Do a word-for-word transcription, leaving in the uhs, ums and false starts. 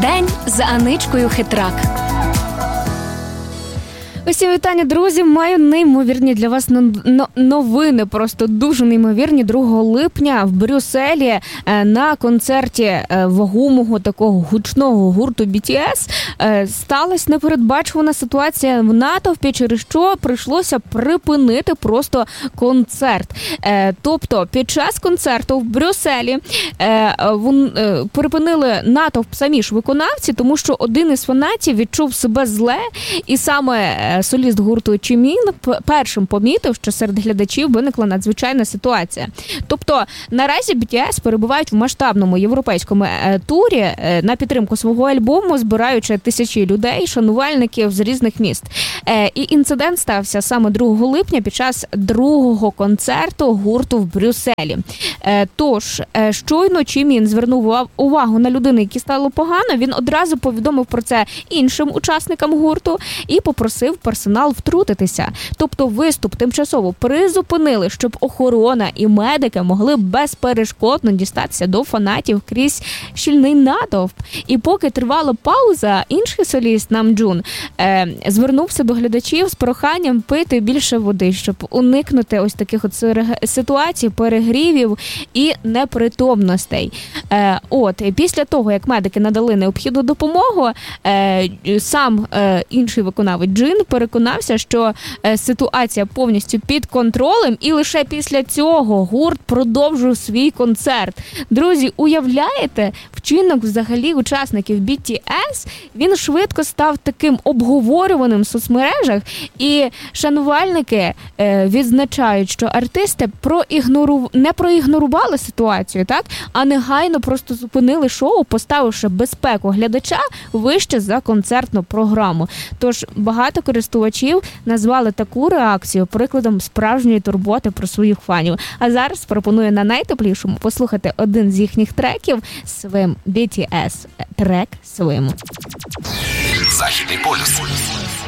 День з Аничкою Хитрак. Усім вітання, друзі! Маю неймовірні для вас новини, просто дуже неймовірні. другого липня в Брюсселі на концерті вагомого такого гучного гурту бі ті ес сталася непередбачувана ситуація в натовпі, через що прийшлося припинити просто концерт. Тобто під час концерту в Брюсселі припинили натовп самі ж виконавці, тому що один із фанатів відчув себе зле, і саме соліст гурту Чимін першим помітив, що серед глядачів виникла надзвичайна ситуація. Тобто наразі бі ті ес перебувають в масштабному європейському турі на підтримку свого альбому, збираючи тисячі людей, шанувальників з різних міст. І інцидент стався саме другого липня під час другого концерту гурту в Брюсселі. Тож, щойно Чимін звернув увагу на людину, якій стало погано, він одразу повідомив про це іншим учасникам гурту і попросив персонал втрутитися. Тобто виступ тимчасово призупинили, щоб охорона і медики могли безперешкодно дістатися до фанатів крізь щільний натовп. І поки тривала пауза, інший соліст Намджун е, звернувся до глядачів з проханням пити більше води, щоб уникнути ось таких от ситуацій, перегрівів і непритомностей. Е, от, і після того, як медики надали необхідну допомогу, е, сам е, інший виконавець Джин переконався, що ситуація повністю під контролем, і лише після цього гурт продовжив свій концерт. Друзі, уявляєте, вчинок взагалі учасників бі ті ес, він швидко став таким обговорюваним в соцмережах, і шанувальники е, відзначають, що артисти проігнору... не проігнорували ситуацію, так? А негайно просто зупинили шоу, поставивши безпеку глядача вище за концертну програму. Тож багато користувачів назвали таку реакцію прикладом справжньої турботи про своїх фанів. А зараз пропоную на найтеплішому послухати один з їхніх треків «Swim» бі ті ес. Трек «Swim». Західний полюс.